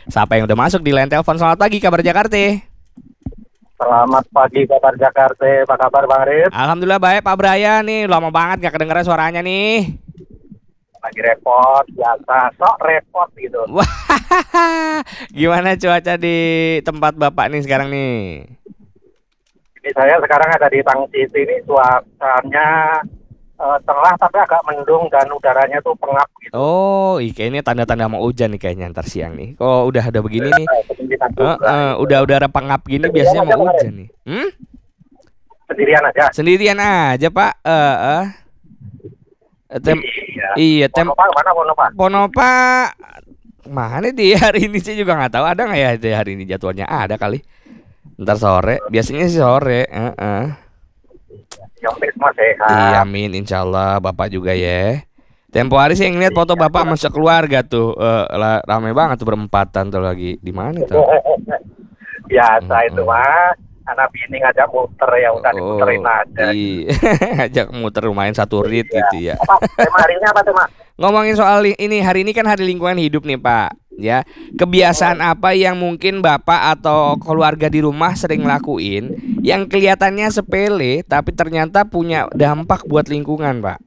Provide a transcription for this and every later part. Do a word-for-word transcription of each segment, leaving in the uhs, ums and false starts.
Siapa yang udah masuk di line telepon? Selamat pagi kabar Jakarta. Selamat pagi kabar Jakarta, apa kabar Bang Rip? Alhamdulillah baik Pak Brian nih, lama banget gak kedengeran suaranya nih. Lagi repot, biasa, sok repot gitu. Wah, gimana cuaca di tempat Bapak nih sekarang nih? Ini saya sekarang ada di Tangsi ini, cuacanya uh, cerah tapi agak mendung dan udaranya tuh pengap gitu. Oh, iya kayaknya tanda-tanda mau hujan nih kayaknya ntar siang nih. Kok udah ada begini nih? Uh, uh, udah udara pengap gini biasanya mau hujan nih. Hmm? Sendirian aja. Sendirian aja Pak. Uh, uh. Tem iya. Iya tem. Ponopa mana Ponopa? Ponopa mana dia hari ini sih juga nggak tahu ada nggak ya di hari ini jadwalnya ada kali. Ntar sore. Biasanya sih sore. Uh -uh. Yang semua sehat. Iya amin insyaallah Bapak juga ya. Tempo hari sih ngeliat foto Bapak masuk keluarga tuh uh, ramai banget tuh berempatan tuh lagi di mana tuh? Biasa hmm, itu mah. Anak bini ngajak muter ya udah oh, diputerin aja. Iya, ngajak muter lumayan satu rit iya. gitu ya. Apa tema hari ini apa tema? Ngomongin soal ini, hari ini kan hari lingkungan hidup nih Pak. Ya, kebiasaan apa yang mungkin Bapak atau keluarga di rumah sering lakuin yang kelihatannya sepele tapi ternyata punya dampak buat lingkungan Pak?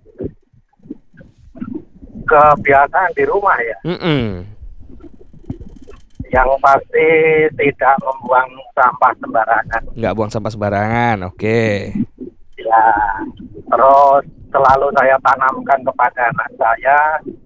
Kebiasaan di rumah ya. Mm-mm. Yang pasti tidak membuang sampah sembarangan. Nggak buang sampah sembarangan, oke. Okay. Ya, terus selalu saya tanamkan kepada anak saya,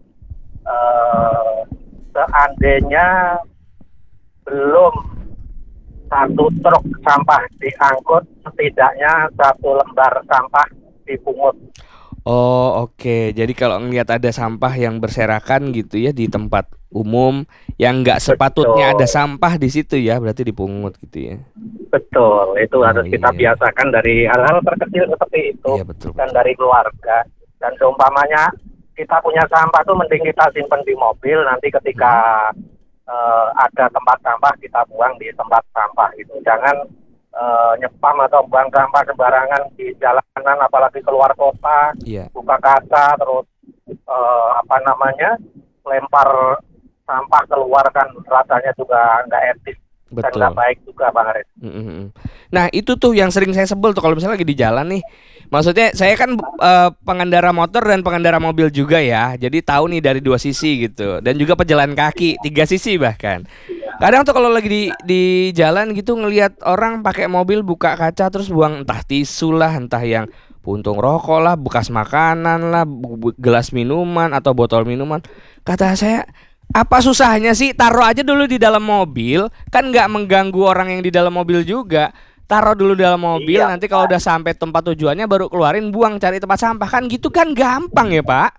eh, seandainya belum satu truk sampah diangkut, setidaknya satu lembar sampah dipungut. Oh oke, okay. Jadi kalau ngelihat ada sampah yang berserakan gitu ya di tempat umum yang nggak sepatutnya ada sampah di situ ya, berarti dipungut gitu ya. Betul, itu oh, harus iya. kita biasakan dari hal-hal terkecil seperti itu, iya, betul, dan betul. dari keluarga. Dan seumpamanya kita punya sampah tuh mending kita simpan di mobil, nanti ketika hmm. uh, ada tempat sampah kita buang di tempat sampah gitu. Jangan Uh, nyepam atau buang sampah sembarangan di jalanan, apalagi keluar kota, yeah. buka kaca, terus uh, apa namanya, lempar sampah keluar, kan rasanya juga nggak etis. Betul. Dan nggak baik juga Bang Aris. Mm-hmm. Nah itu tuh yang sering saya sebel tuh kalau misalnya lagi di jalan nih. Maksudnya saya kan uh, pengendara motor dan pengendara mobil juga ya. Jadi tahu nih dari dua sisi gitu. Dan juga pejalan kaki, tiga sisi bahkan. Kadang tuh kalau lagi di di jalan gitu ngelihat orang pakai mobil buka kaca terus buang entah tisu lah, entah yang puntung rokok lah, bekas makanan lah, gelas minuman atau botol minuman. Kata saya, apa susahnya sih, taruh aja dulu di dalam mobil, kan nggak mengganggu orang yang di dalam mobil juga. Taruh dulu di dalam mobil, iya, nanti kalau udah sampai tempat tujuannya baru keluarin, buang, cari tempat sampah, kan gitu kan gampang ya Pak.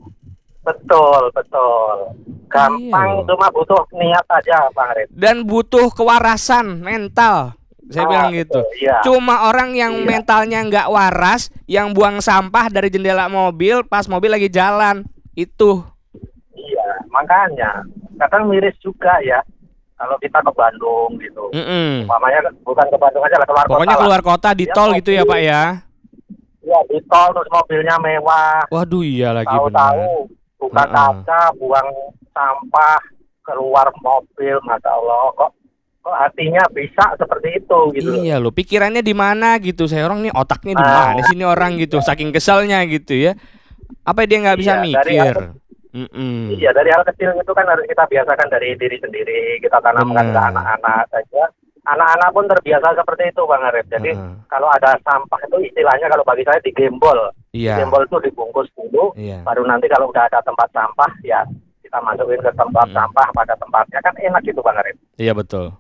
Betul, betul. Gampang, iya. Cuma butuh niat aja Bang Arif. Dan butuh kewarasan mental. Saya ah, bilang gitu. Betul, iya. Cuma orang yang iya. mentalnya nggak waras, yang buang sampah dari jendela mobil pas mobil lagi jalan, itu. Iya, makanya kadang miris juga ya. Kalau kita ke Bandung gitu. Mm-mm. Mamanya bukan ke Bandung aja lah, keluar kota. Pokoknya keluar kota di ya, tol gitu ya Pak ya. Iya, di tol terus mobilnya mewah. Waduh iya lagi benar. Tahu-tahu buka uh-uh. kaca, buang sampah, keluar mobil, Masya Allah, kok kok hatinya bisa seperti itu gitu. Iya loh, pikirannya di mana gitu. Saya orang nih otaknya di mana uh, sini orang gitu, saking keselnya gitu ya. Apa dia nggak bisa iya, mikir? Dari iya, dari hal kecil itu kan harus kita biasakan dari diri sendiri, kita tanamkan Bener. ke anak-anak saja. Anak-anak pun terbiasa seperti itu Bang Arif. Jadi uh-huh. kalau ada sampah itu istilahnya kalau bagi saya digembol. Yeah. Digembol itu dibungkus dulu, yeah. baru nanti kalau udah ada tempat sampah ya kita masukin ke tempat hmm. sampah pada tempatnya, kan enak gitu Bang Arif. Iya betul.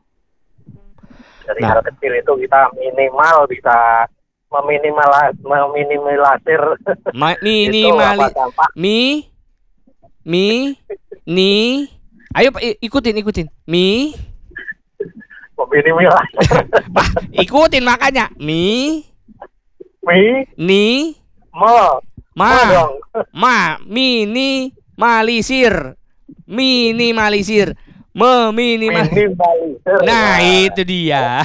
Dari nah. hal kecil itu kita minimal bisa meminimalis meminimalisir Ma- minimali mi mi ni ayo ikutin ikutin mi meminimalisir ikutin makanya mi mi ni ma ma ma minimalisir minimalisir meminimalisir. Nah, itu dia.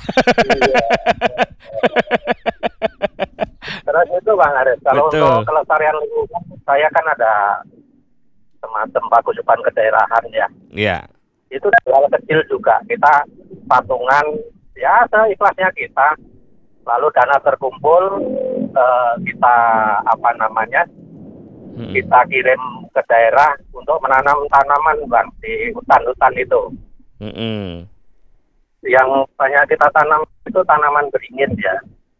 Terus itu Bang Aris, kalau Betul. untuk kelestarian lingkungan saya kan ada semacam paguyuban kedaerahan ya. Iya. Itu hal kecil juga, kita patungan ya seikhlasnya kita, lalu dana terkumpul eh, kita apa namanya Mm-mm. kita kirim ke daerah untuk menanam tanaman bang di hutan-hutan itu. Mm-mm. Yang banyak kita tanam itu tanaman beringin ya.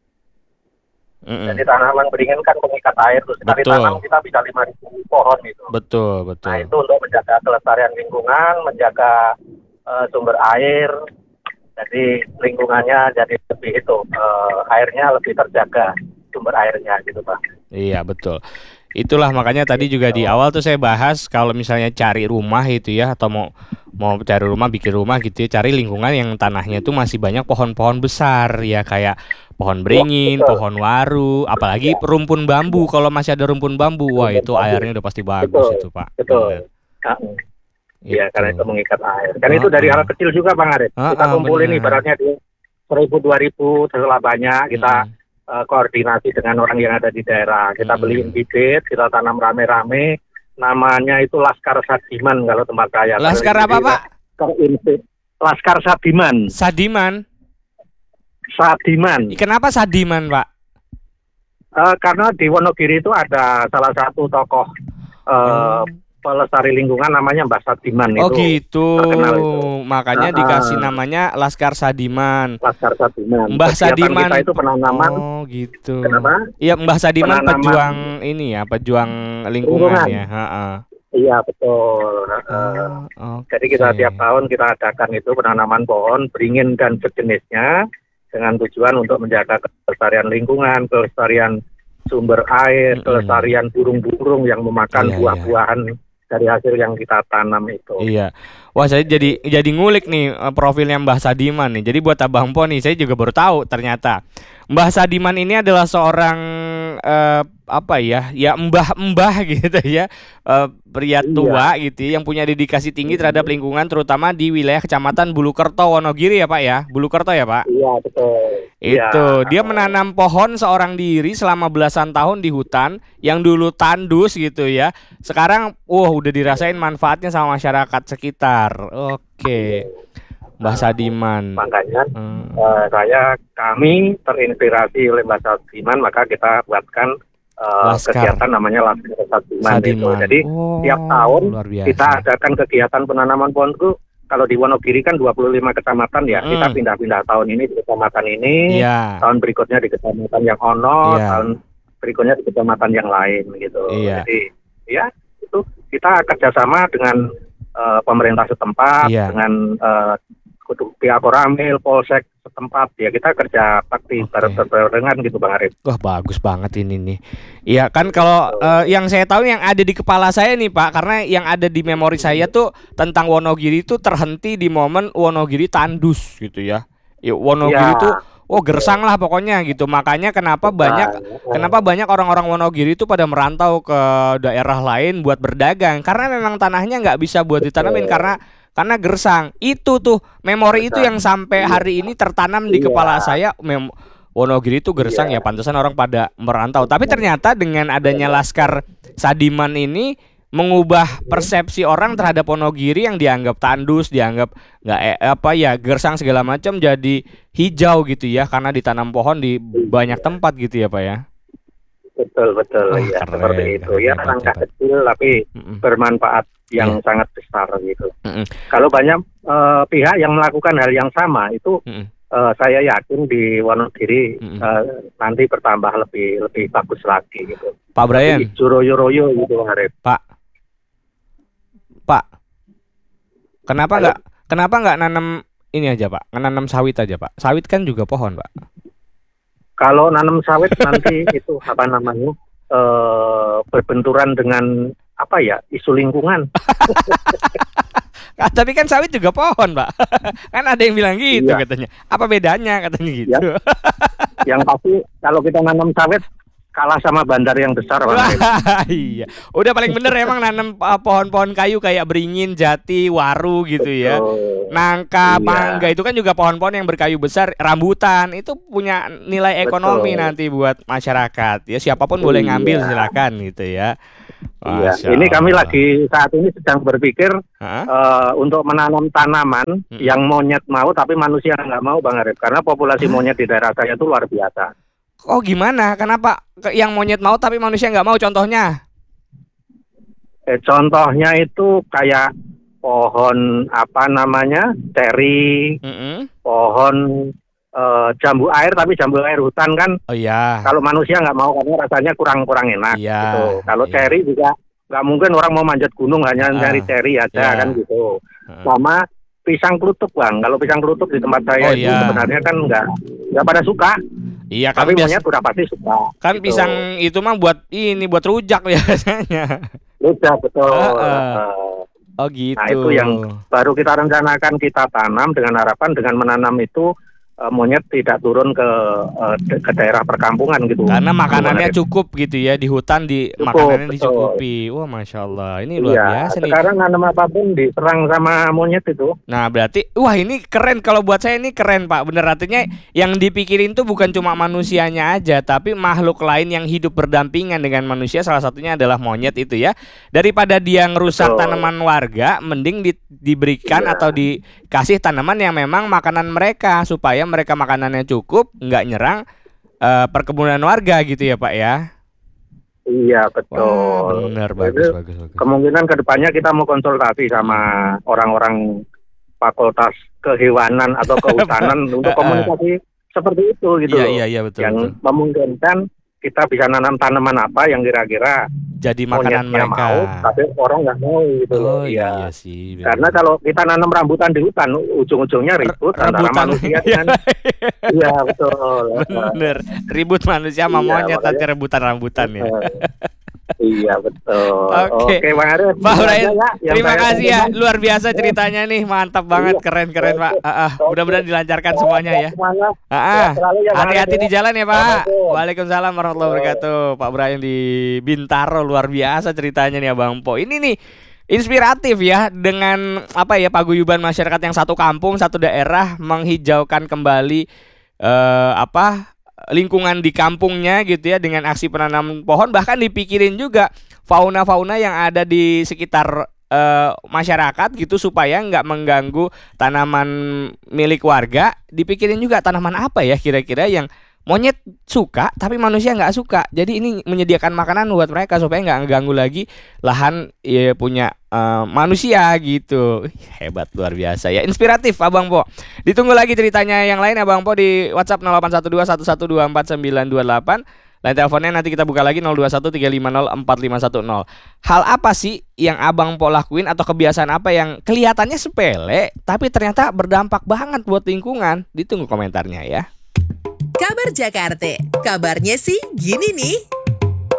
Mm-mm. Jadi tanaman beringin kan pengikat air, terus sekali Betul. tanam kita bisa lima ribu pohon itu. Betul, betul. Nah itu untuk menjaga kelestarian lingkungan, menjaga uh, sumber air, jadi lingkungannya jadi lebih itu uh, airnya lebih terjaga, sumber airnya gitu Pak. Iya, betul. Itulah makanya tadi juga di awal tuh saya bahas kalau misalnya cari rumah itu ya, atau mau mau cari rumah, bikin rumah gitu ya, cari lingkungan yang tanahnya tuh masih banyak pohon-pohon besar ya, kayak pohon beringin, betul. pohon waru, apalagi rumpun bambu. Kalau masih ada rumpun bambu, wah itu airnya udah pasti bagus Betul, itu Pak. betul. Bener. Nah, iya, Itu. karena itu mengikat air. Kan Ah, itu dari ah. hal kecil juga Bang Arif. Ah, Kita ah, kumpulin bener. ibaratnya di seribu dua ribu setelah banyak kita Mm-mm. uh, koordinasi dengan orang yang ada di daerah. Kita Mm-mm. beliin bibit, kita tanam rame-rame. Namanya itu Laskar Sadiman kalau tempat saya. Laskar apa Pak? Laskar Sadiman. Sadiman. Sadiman. Kenapa Sadiman Pak? Uh, karena di Wonogiri itu ada salah satu tokoh uh, pelestari lingkungan namanya Mbah Sadiman. Oh itu gitu. terkenal itu. Makanya Ah, dikasih namanya Laskar Sadiman. Laskar Sadiman. Mbah Kegiatan Sadiman kita itu penanaman. Oh gitu. Kenapa? Iya, Mbah Sadiman Penanaman pejuang ini ya, pejuang lingkungan, lingkungan. ya. Ha-ha. Iya betul. Uh, Oh, oke. Jadi kita tiap tahun kita adakan itu penanaman pohon beringin dan sejenisnya dengan tujuan untuk menjaga kelestarian lingkungan, kelestarian sumber air, Mm-mm. kelestarian burung-burung yang memakan Iya, buah-buahan dari hasil yang kita tanam itu. Iya. Wah, saya jadi jadi ngulik nih eh, profilnya Mbah Sadiman nih. Jadi buat Abang Po nih, saya juga baru tahu ternyata Mbah Sadiman ini adalah seorang eh, apa ya? Ya mbah-mbah gitu ya. Eh, pria tua gitu ya, yang punya dedikasi tinggi terhadap lingkungan terutama di wilayah Kecamatan Bulukerto Wonogiri ya, Pak ya. Bulukerto ya, Pak. Iya betul. Itu, Iya. dia menanam pohon seorang diri selama belasan tahun di hutan yang dulu tandus gitu ya. Sekarang, wah udah dirasain manfaatnya sama masyarakat sekitar. Oke, Mbah Sadiman. Makanya Hmm. eh, saya kami terinspirasi oleh Mbah Sadiman, maka kita buatkan eh, Laskar. kegiatan namanya Laskar Sadiman, itu. Sadiman. Jadi Oh, tiap tahun luar biasa. kita adakan kegiatan penanaman pohon itu. Kalau di Wonogiri kan dua puluh lima kecamatan ya, Mm. kita pindah-pindah tahun ini di kecamatan ini, Iya. tahun berikutnya di kecamatan yang ono, Iya. tahun berikutnya di kecamatan yang lain gitu. Iya. Jadi ya itu kita kerjasama dengan eh, pemerintah setempat, Iya. dengan eh, kutu pihak Koramil, Polsek setempat, ya kita kerja bakti Oke. bareng-bareng gitu Bang Arif. Wah, bagus banget ini nih. Iya kan, kalau eh, yang saya tahu yang ada di kepala saya nih Pak, karena yang ada di memori saya tuh tentang Wonogiri itu terhenti di momen Wonogiri tandus gitu ya. Ya, Wonogiri Ya. tuh oh gersang lah pokoknya gitu. Makanya kenapa banyak Nah, kenapa banyak orang-orang Wonogiri itu pada merantau ke daerah lain buat berdagang, karena memang tanahnya nggak bisa buat ditanamin karena karena gersang. Itu tuh memori itu yang sampai hari ini tertanam di Iya. kepala saya. Mem Wonogiri itu gersang ya, pantesan orang pada merantau. Tapi ternyata dengan adanya Laskar Sadiman ini mengubah persepsi orang terhadap Wonogiri yang dianggap tandus, dianggap nggak eh, apa ya gersang segala macam, jadi hijau gitu ya, karena ditanam pohon di banyak tempat gitu ya Pak ya. betul betul Wah, ya keren, seperti itu keren, ya, hebat, langkah hebat. kecil tapi Mm-mm. bermanfaat yang Iya. sangat besar gitu. Mm-mm. Kalau banyak eh, pihak yang melakukan hal yang sama itu, Mm-mm. eh, saya yakin di Wonogiri Mm-mm. eh, nanti bertambah lebih lebih bagus lagi gitu. Pak Brian, Jadi royo-royo gitu Bang Arif. Pak, Pak, kenapa Halo? nggak kenapa nggak nanam ini aja Pak, nanam sawit aja Pak. Sawit kan juga pohon Pak. Kalau nanam sawit nanti itu apa namanya eh, berbenturan dengan apa ya isu lingkungan. Ah, tapi kan sawit juga pohon Pak. Kan ada yang bilang gitu Iya. katanya. Apa bedanya katanya gitu. Yang pasti kalau kita nanam sawit kalah sama bandar yang besar, Bang. Wah, iya. Udah paling bener emang nanam uh, pohon-pohon kayu kayak beringin, jati, waru gitu ya. Betul. Nangka, Iya. mangga itu kan juga pohon-pohon yang berkayu besar, rambutan itu punya nilai ekonomi Betul. nanti buat masyarakat. Ya siapapun boleh Iya. ngambil silakan gitu ya. Iya. Masya Ini kami Allah. lagi saat ini sedang berpikir Hah? eh, untuk menanam tanaman Mm-mm. yang monyet mau tapi manusia nggak mau, Bang Arif. Karena populasi monyet di daerah saya itu luar biasa. Oh gimana? Kenapa Ke- yang monyet mau tapi manusia nggak mau? Contohnya? Eh, contohnya itu kayak pohon apa namanya, ceri, Mm-mm. pohon eh, jambu air, tapi jambu air hutan kan Oh iya. kalau manusia nggak mau karena rasanya kurang-kurang enak. Iya, Gitu. Kalau iya. ceri juga nggak mungkin orang mau manjat gunung hanya Ah, cari ceri aja iya. kan gitu. Heeh. Sama pisang klutuk, Bang. Kalau pisang klutuk di tempat Oh, saya itu iya. sebenarnya kan nggak nggak pada suka, Iya kan tapi biasa, monyet udah pasti suka. kan gitu. pisang itu mah buat ini buat rujak biasanya. Udah betul. Heeh. Heeh. Oh gitu. Nah itu yang baru kita rencanakan kita tanam dengan harapan dengan menanam itu eh, monyet tidak turun ke eh, de- ke daerah perkampungan gitu. Karena makanannya Gitu, cukup gitu ya di hutan di Cukup, makanannya betul. dicukupi. Wah masya Allah ini luar Iya, biasa nih. sekarang nanam apapun diserang sama monyet itu. Nah berarti wah ini keren kalau buat saya ini keren Pak. Bener artinya yang dipikirin tuh bukan cuma manusianya aja tapi makhluk lain yang hidup berdampingan dengan manusia. Salah satunya adalah monyet itu ya. Daripada dia ngerusak Betul. tanaman warga, mending di- diberikan Iya. atau dikasih tanaman yang memang makanan mereka supaya mereka makanannya cukup, nggak nyerang eh, perkebunan warga gitu ya Pak ya. Iya Wah betul. bener Jadi, bagus bagus bagus. kemungkinan kedepannya kita mau konsultasi sama orang-orang fakultas kehewanan atau kehutanan untuk komunikasi seperti itu gitu Iya loh. iya iya betul yang betul. memungkinkan kita bisa nanam tanaman apa yang kira-kira Jadi makanan monyetnya mereka. mau, tapi orang nggak mau gitu loh. Oh iya Iya. sih. Karena kalau kita nanam rambutan di hutan, ujung-ujungnya ribut antara rebutan. manusia dengan iya betul. Bener, ribut manusia sama Iya, monyet makanya- nanti rebutan rambutan ya. Iya betul. Oke. Oke, Bang Arif. Pak itu Brian, aja ya yang terima saya kasih ya, sampaikan. luar biasa ceritanya nih, mantap banget, Iya. keren-keren Pak. Ah, ah, Oke. mudah-mudahan dilancarkan semuanya ya. Semuanya. Ah, ah. Sehat selalu ya, Bang Hati-hati Arif. di jalan ya Pak. Assalamualaikum. Waalaikumsalam warahmatullahi wabarakatuh. Pak Brian di Bintaro, luar biasa ceritanya nih Abang Po. Ini nih inspiratif ya dengan apa ya paguyuban masyarakat yang satu kampung, satu daerah menghijaukan kembali eh, apa lingkungan di kampungnya gitu ya dengan aksi penanam pohon, bahkan dipikirin juga fauna-fauna yang ada di sekitar eh, masyarakat gitu supaya nggak mengganggu tanaman milik warga. Dipikirin juga tanaman apa ya kira-kira yang monyet suka tapi manusia nggak suka. Jadi ini menyediakan makanan buat mereka supaya nggak ganggu lagi lahan ya, punya eh, manusia gitu. Ih, hebat luar biasa ya, inspiratif Abang Po. Ditunggu lagi ceritanya yang lain Abang Po di WhatsApp nol delapan satu dua satu satu dua empat sembilan dua delapan. Lain teleponnya nanti kita buka lagi nol dua satu tiga lima nol empat lima satu nol. Hal apa sih yang Abang Po lakuin atau kebiasaan apa yang kelihatannya sepele tapi ternyata berdampak banget buat lingkungan? Ditunggu komentarnya ya. Kabar Jakarta, kabarnya sih gini nih.